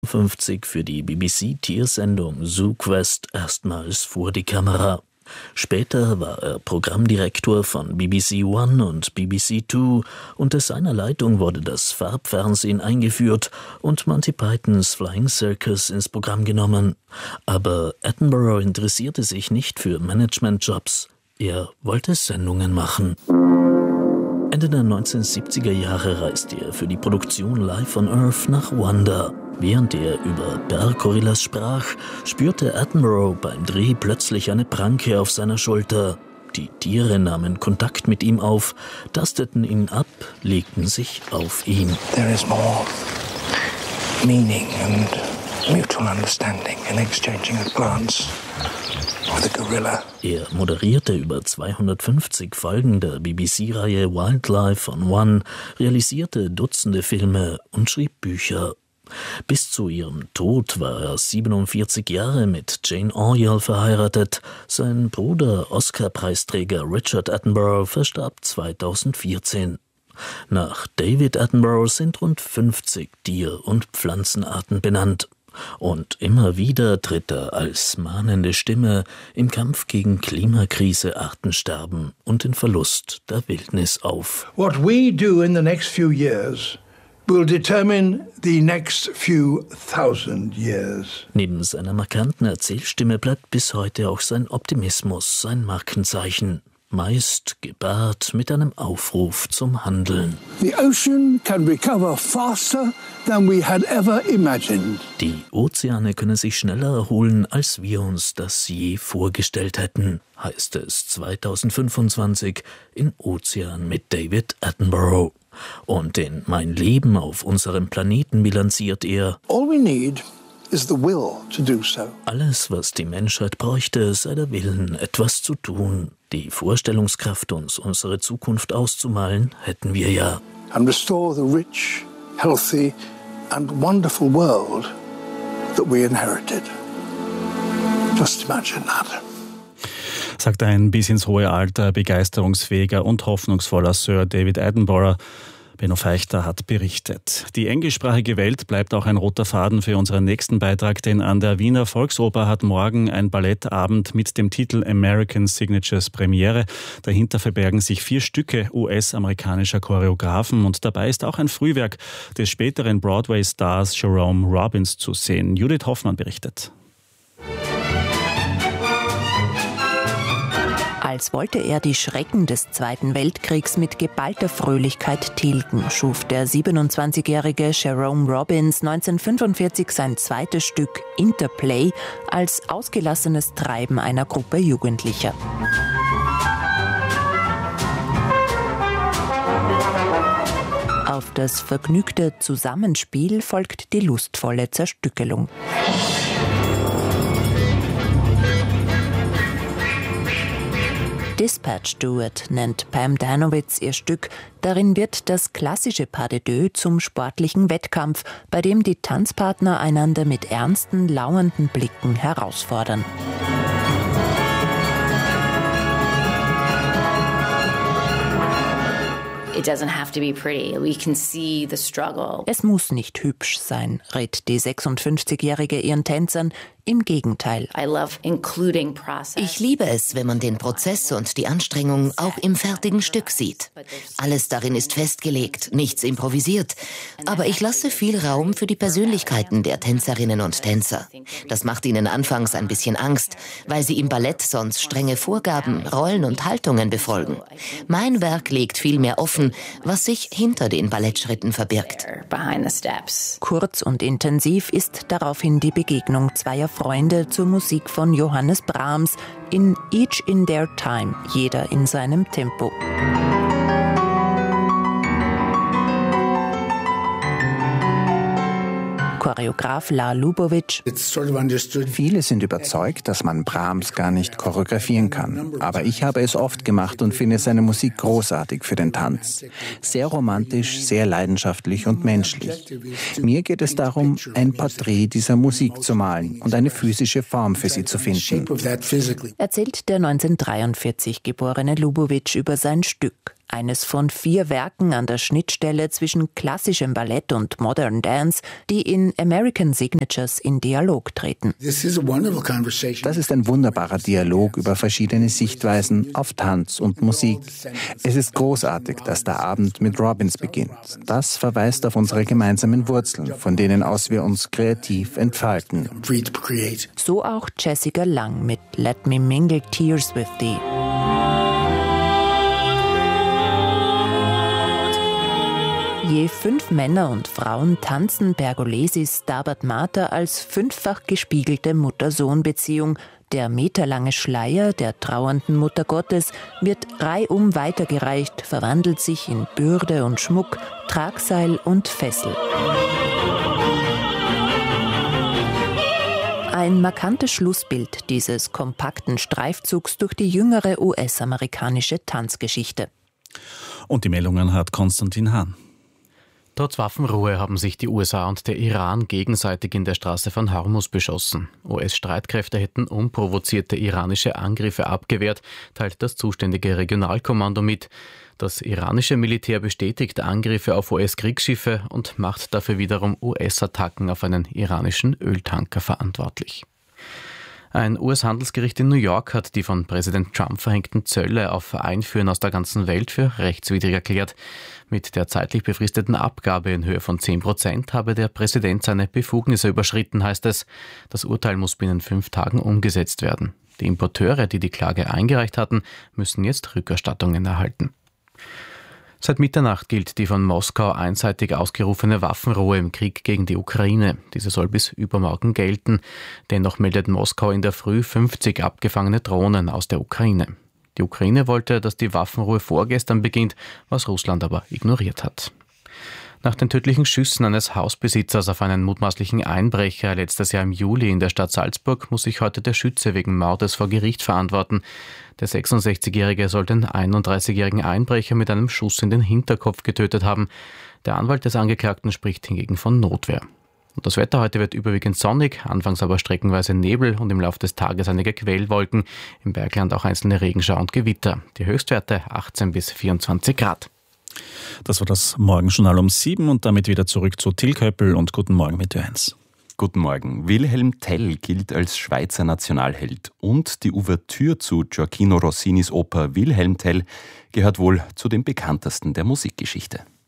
1950 für die BBC-Tiersendung Zoo Quest erstmals vor die Kamera. Später war er Programmdirektor von BBC One und BBC Two. Unter seiner Leitung wurde das Farbfernsehen eingeführt und Monty Pythons Flying Circus ins Programm genommen. Aber Attenborough interessierte sich nicht für Managementjobs. Er wollte Sendungen machen. Ende der 1970er Jahre reiste er für die Produktion Live on Earth nach Ruanda. Während er über Berggorillas sprach, spürte Attenborough beim Dreh plötzlich eine Pranke auf seiner Schulter. Die Tiere nahmen Kontakt mit ihm auf, tasteten ihn ab, legten sich auf ihn. There is more meaning and mutual understanding in exchanging a glance with a gorilla. Er moderierte über 250 Folgen der BBC-Reihe Wildlife on One, realisierte Dutzende Filme und schrieb Bücher. Bis zu ihrem Tod war er 47 Jahre mit Jane Auriol verheiratet. Sein Bruder, Oscar-Preisträger Richard Attenborough, verstarb 2014. Nach David Attenborough sind rund 50 Tier- und Pflanzenarten benannt. Und immer wieder tritt er als mahnende Stimme im Kampf gegen Klimakrise, Artensterben und den Verlust der Wildnis auf. What we do in the next few years will determine the next few thousand years. Neben seiner markanten Erzählstimme bleibt bis heute auch sein Optimismus sein Markenzeichen. Meist gepaart mit einem Aufruf zum Handeln. The ocean can recover faster than we had ever imagined. Die Ozeane können sich schneller erholen, als wir uns das je vorgestellt hätten, heißt es 2025 in Ozean mit David Attenborough. Und in Mein Leben auf unserem Planeten bilanziert er: All we need is the will to do so. Alles, was die Menschheit bräuchte, sei der Willen, etwas zu tun. Die Vorstellungskraft, uns unsere Zukunft auszumalen, hätten wir ja. And restore the rich, healthy and wonderful world that we inherited. Just imagine that. Sagt ein bis ins hohe Alter begeisterungsfähiger und hoffnungsvoller Sir David Attenborough. Benno Feichter hat berichtet. Die englischsprachige Welt bleibt auch ein roter Faden für unseren nächsten Beitrag, denn an der Wiener Volksoper hat morgen ein Ballettabend mit dem Titel American Signatures Premiere. Dahinter verbergen sich 4 Stücke US-amerikanischer Choreografen und dabei ist auch ein Frühwerk des späteren Broadway-Stars Jerome Robbins zu sehen. Judith Hoffmann berichtet. Als wollte er die Schrecken des Zweiten Weltkriegs mit geballter Fröhlichkeit tilgen, schuf der 27-jährige Jerome Robbins 1945 sein zweites Stück Interplay als ausgelassenes Treiben einer Gruppe Jugendlicher. Auf das vergnügte Zusammenspiel folgt die lustvolle Zerstückelung. Dispatch Duet nennt Pam Danowitz ihr Stück. Darin wird das klassische Pas de deux zum sportlichen Wettkampf, bei dem die Tanzpartner einander mit ernsten, lauernden Blicken herausfordern. It doesn't have to be pretty. We can see the struggle. Es muss nicht hübsch sein, rät die 56-Jährige ihren Tänzern. Im Gegenteil. Ich liebe es, wenn man den Prozess und die Anstrengung auch im fertigen Stück sieht. Alles darin ist festgelegt, nichts improvisiert. Aber ich lasse viel Raum für die Persönlichkeiten der Tänzerinnen und Tänzer. Das macht ihnen anfangs ein bisschen Angst, weil sie im Ballett sonst strenge Vorgaben, Rollen und Haltungen befolgen. Mein Werk legt viel mehr offen, was sich hinter den Ballettschritten verbirgt. Kurz und intensiv ist daraufhin die Begegnung zweier Freunde zur Musik von Johannes Brahms in Each in Their Time, jeder in seinem Tempo. Choreograf La Lubovic. Viele sind überzeugt, dass man Brahms gar nicht choreografieren kann. Aber ich habe es oft gemacht und finde seine Musik großartig für den Tanz. Sehr romantisch, sehr leidenschaftlich und menschlich. Mir geht es darum, ein Porträt dieser Musik zu malen und eine physische Form für sie zu finden. Erzählt der 1943 geborene Lubovic über sein Stück. eines von 4 Werken an der Schnittstelle zwischen klassischem Ballett und Modern Dance, die in American Signatures in Dialog treten. Das ist ein wunderbarer Dialog über verschiedene Sichtweisen auf Tanz und Musik. Es ist großartig, dass der Abend mit Robbins beginnt. Das verweist auf unsere gemeinsamen Wurzeln, von denen aus wir uns kreativ entfalten. So auch Jessica Lang mit Let Me Mingle Tears with Thee. Je 5 Männer und Frauen tanzen Pergolesis Stabat Mater als 5-fach gespiegelte Mutter-Sohn-Beziehung. Der meterlange Schleier der trauernden Mutter Gottes wird reihum weitergereicht, verwandelt sich in Bürde und Schmuck, Tragseil und Fessel. Ein markantes Schlussbild dieses kompakten Streifzugs durch die jüngere US-amerikanische Tanzgeschichte. Und die Meldungen hat Konstantin Hahn. Trotz Waffenruhe haben sich die USA und der Iran gegenseitig in der Straße von Hormuz beschossen. US-Streitkräfte hätten unprovozierte iranische Angriffe abgewehrt, teilt das zuständige Regionalkommando mit. Das iranische Militär bestätigt Angriffe auf US-Kriegsschiffe und macht dafür wiederum US-Attacken auf einen iranischen Öltanker verantwortlich. Ein US-Handelsgericht in New York hat die von Präsident Trump verhängten Zölle auf Einfuhren aus der ganzen Welt für rechtswidrig erklärt. Mit der zeitlich befristeten Abgabe in Höhe von 10% habe der Präsident seine Befugnisse überschritten, heißt es. Das Urteil muss binnen 5 Tagen umgesetzt werden. Die Importeure, die die Klage eingereicht hatten, müssen jetzt Rückerstattungen erhalten. Seit Mitternacht gilt die von Moskau einseitig ausgerufene Waffenruhe im Krieg gegen die Ukraine. Diese soll bis übermorgen gelten. Dennoch meldet Moskau in der Früh 50 abgefangene Drohnen aus der Ukraine. Die Ukraine wollte, dass die Waffenruhe vorgestern beginnt, was Russland aber ignoriert hat. Nach den tödlichen Schüssen eines Hausbesitzers auf einen mutmaßlichen Einbrecher letztes Jahr im Juli in der Stadt Salzburg muss sich heute der Schütze wegen Mordes vor Gericht verantworten. Der 66-Jährige soll den 31-jährigen Einbrecher mit einem Schuss in den Hinterkopf getötet haben. Der Anwalt des Angeklagten spricht hingegen von Notwehr. Und das Wetter heute wird überwiegend sonnig, anfangs aber streckenweise Nebel und im Laufe des Tages einige Quellwolken. Im Bergland auch einzelne Regenschauer und Gewitter. Die Höchstwerte 18 bis 24 Grad. Das war das Morgenjournal um 7 und damit wieder zurück zu Till Köppel und Guten Morgen mit Ö1. Guten Morgen. Wilhelm Tell gilt als Schweizer Nationalheld und die Ouvertüre zu Gioacchino Rossinis Oper Wilhelm Tell gehört wohl zu den bekanntesten der Musikgeschichte.